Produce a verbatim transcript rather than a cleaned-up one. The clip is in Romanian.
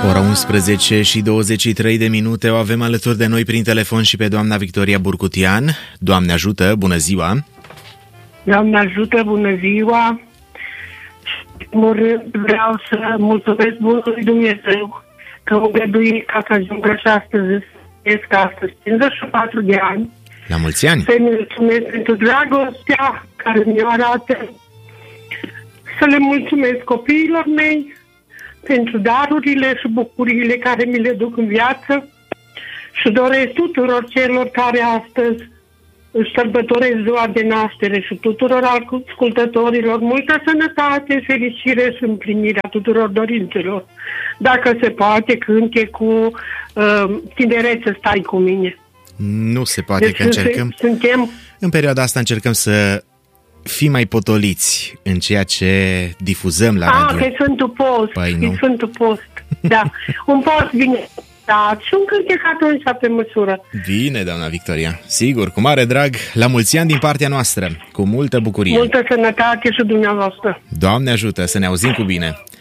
Ora unsprezece și douăzeci și trei de minute o avem alături de noi prin telefon și pe doamna Victoria Burcutian. Doamne ajută, bună ziua! Doamne ajută, bună ziua! În primul rând vreau să mulțumesc Bunului Dumnezeu că îmi îngădui ca să ajungă și astăzi, este astăzi cincizeci și patru de ani. La mulți ani! Să-i mulțumesc pentru dragostea care mi-o arată, să le mulțumesc copiilor mei pentru darurile și bucuriile care mi le duc în viață și doresc tuturor celor care astăzi își sărbătoresc ziua de naștere și tuturor ascultătorilor multă sănătate, fericire și împlinirea tuturor dorințelor. Dacă se poate, cânte cu uh, tinerețe, stai cu mine. Nu se poate, deci că încercăm. Suntem... În perioada asta încercăm să fim mai potoliți în ceea ce difuzăm la radio. Ah, că e Sfântul Post. Păi e nu. Sfântul Post. Da. Un post bine. Da, și un cântec atunci pe măsură. Bine, doamna Victoria. Sigur, cu mare drag, la mulți ani din partea noastră, cu multă bucurie. Multă sănătate și dumneavoastră. Doamne ajută, să ne auzim cu bine.